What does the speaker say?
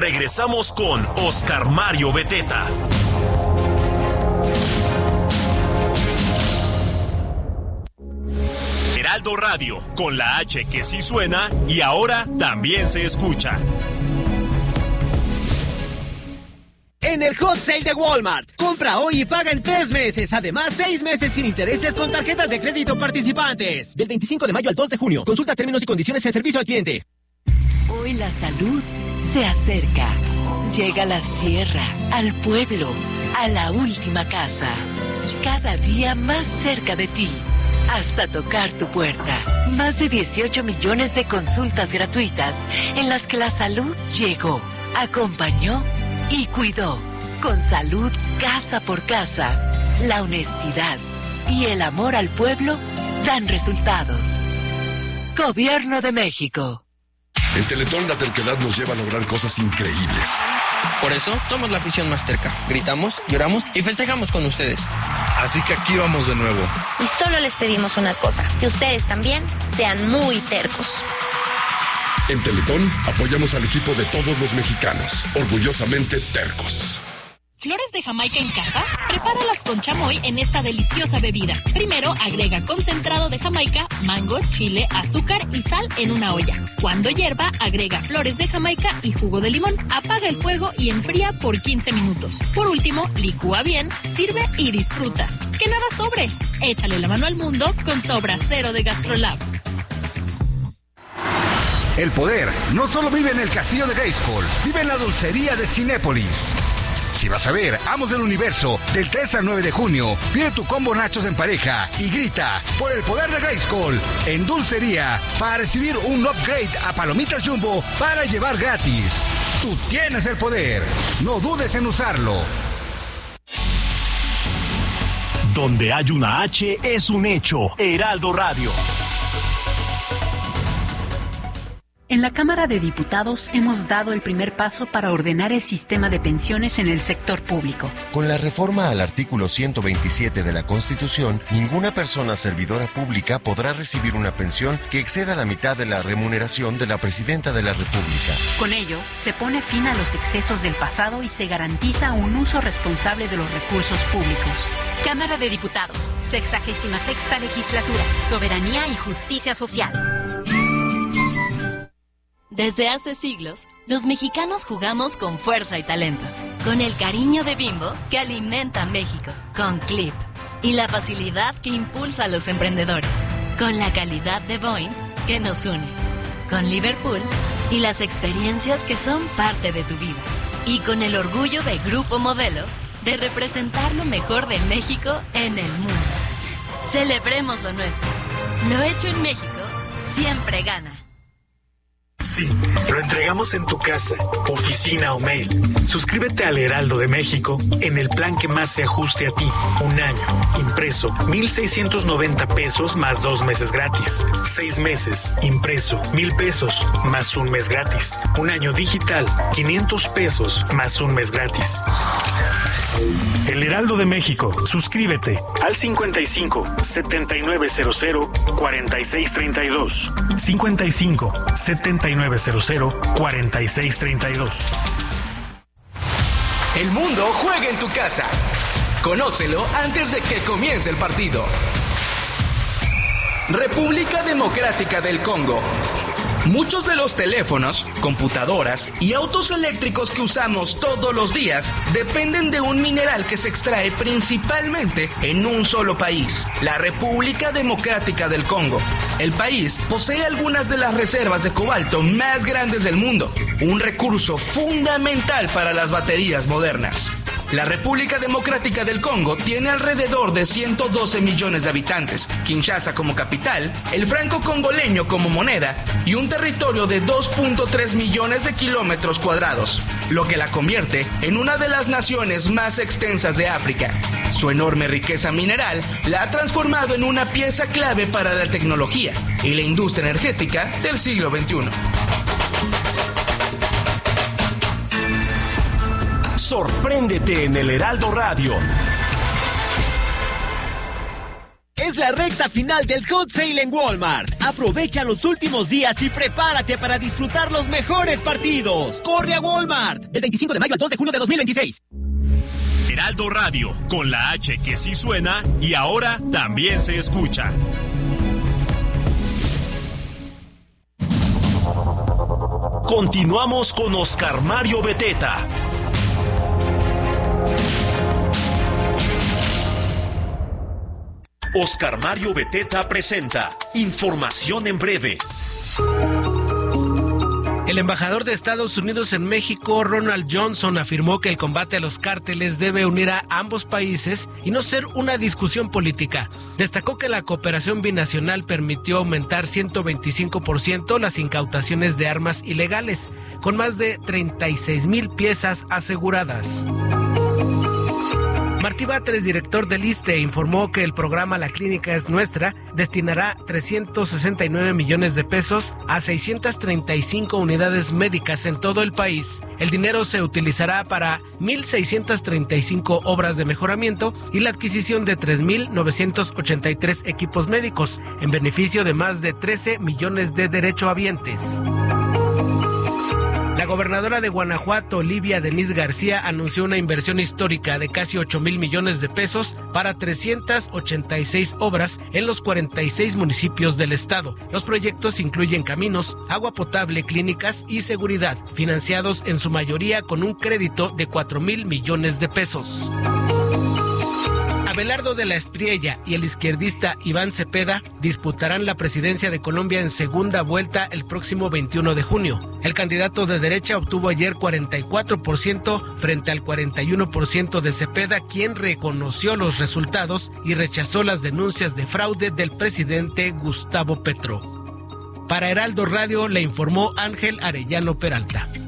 Regresamos con Oscar Mario Beteta. Heraldo Radio, con la H que sí suena y ahora también se escucha. En el Hot Sale de Walmart, compra hoy y paga en 3 meses. Además, 6 meses sin intereses con tarjetas de crédito participantes. Del 25 de mayo al 2 de junio. Consulta términos y condiciones en servicio al cliente. Hoy la salud se acerca. Llega a la sierra, al pueblo, a la última casa. Cada día más cerca de ti. Hasta tocar tu puerta. Más de 18 millones de consultas gratuitas en las que la salud llegó, acompañó y cuidó. Con salud casa por casa, la honestidad y el amor al pueblo dan resultados. Gobierno de México. En Teletón la terquedad nos lleva a lograr cosas increíbles. Por eso somos la afición más terca. Gritamos, lloramos y festejamos con ustedes. Así que aquí vamos de nuevo. Y solo les pedimos una cosa, que ustedes también sean muy tercos. En Teletón apoyamos al equipo de todos los mexicanos, orgullosamente tercos. ¿Flores de Jamaica en casa? Prepáralas con chamoy en esta deliciosa bebida. Primero agrega concentrado de Jamaica, mango, chile, azúcar y sal en una olla. Cuando hierva, agrega flores de Jamaica y jugo de limón. Apaga el fuego y enfría por 15 minutos. Por último, licúa bien, sirve y disfruta. ¡Que nada sobre! Échale la mano al mundo con Sobra Cero de GastroLab. El poder no solo vive en el castillo de Grayskull, vive en la dulcería de Cinépolis. Si vas a ver Amos del Universo del 3 al 9 de junio, pide tu combo nachos en pareja y grita por el poder de Grayskull en dulcería para recibir un upgrade a palomitas Jumbo para llevar gratis. Tú tienes el poder, no dudes en usarlo. Donde hay una H es un hecho. Heraldo Radio. En la Cámara de Diputados hemos dado el primer paso para ordenar el sistema de pensiones en el sector público. Con la reforma al artículo 127 de la Constitución, ninguna persona servidora pública podrá recibir una pensión que exceda la mitad de la remuneración de la Presidenta de la República. Con ello, se pone fin a los excesos del pasado y se garantiza un uso responsable de los recursos públicos. Cámara de Diputados, 66ª Legislatura, Soberanía y Justicia Social. Desde hace siglos, los mexicanos jugamos con fuerza y talento, con el cariño de Bimbo que alimenta a México, con Clip y la facilidad que impulsa a los emprendedores, con la calidad de Boeing que nos une, con Liverpool y las experiencias que son parte de tu vida, y con el orgullo de Grupo Modelo de representar lo mejor de México en el mundo. Celebremos lo nuestro. Lo hecho en México siempre gana. Sí, lo entregamos en tu casa, oficina o mail. Suscríbete al Heraldo de México en el plan que más se ajuste a ti. Un año, impreso, 1,690 pesos más 2 meses gratis. 6 meses, impreso, 1,000 pesos más 1 mes gratis. Un año digital, 500 pesos más 1 mes gratis. El Heraldo de México. Suscríbete al 55 7900 4632. 55 7900 4632. El mundo juega en tu casa. Conócelo antes de que comience el partido. República Democrática del Congo. Muchos de los teléfonos, computadoras y autos eléctricos que usamos todos los días dependen de un mineral que se extrae principalmente en un solo país, la República Democrática del Congo. El país posee algunas de las reservas de cobalto más grandes del mundo, un recurso fundamental para las baterías modernas. La República Democrática del Congo tiene alrededor de 112 millones de habitantes, Kinshasa como capital, el franco congoleño como moneda y un territorio de 2.3 millones de kilómetros cuadrados, lo que la convierte en una de las naciones más extensas de África. Su enorme riqueza mineral la ha transformado en una pieza clave para la tecnología y la industria energética del siglo XXI. Sorpréndete en el Heraldo Radio. Es Es la recta final del Hot Sale en Walmart. Aprovecha los últimos días y prepárate para disfrutar los mejores partidos. ¡Corre a Walmart! Del 25 de mayo al 2 de junio de 2026. Heraldo Radio, con la H que sí suena y ahora también se escucha. Continuamos con Oscar Mario Beteta. Oscar Mario Beteta presenta Información en Breve. El embajador de Estados Unidos en México, Ronald Johnson, afirmó que el combate a los cárteles debe unir a ambos países y no ser una discusión política. Destacó que la cooperación binacional permitió aumentar 125% las incautaciones de armas ilegales, con más de 36,000 piezas aseguradas. Martí Batres, director del ISSSTE, informó que el programa La Clínica es Nuestra destinará 369 millones de pesos a 635 unidades médicas en todo el país. El dinero se utilizará para 1,635 obras de mejoramiento y la adquisición de 3,983 equipos médicos, en beneficio de más de 13 millones de derechohabientes. La gobernadora de Guanajuato, Livia Denise García, anunció una inversión histórica de casi 8,000 millones de pesos para 386 obras en los 46 municipios del estado. Los proyectos incluyen caminos, agua potable, clínicas y seguridad, financiados en su mayoría con un crédito de 4,000 millones de pesos. Abelardo de la Espriella y el izquierdista Iván Cepeda disputarán la presidencia de Colombia en segunda vuelta el próximo 21 de junio. El candidato de derecha obtuvo ayer 44% frente al 41% de Cepeda, quien reconoció los resultados y rechazó las denuncias de fraude del presidente Gustavo Petro. Para Heraldo Radio le informó Ángel Arellano Peralta.